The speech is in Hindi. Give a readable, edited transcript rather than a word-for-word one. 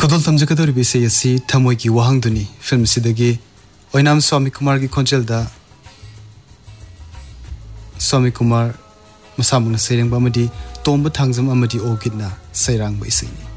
खुदल तमजकदर बिसे यसी थमोय की वहांग दुनी फिल्म सिदगी ओइनाम स्वामी कुमार की खोंचल दा स्वामी कुमार मसामुना सेरेंग बामदी तोंब थांगजम अमदी ओगिदना सैरांग बैसैनी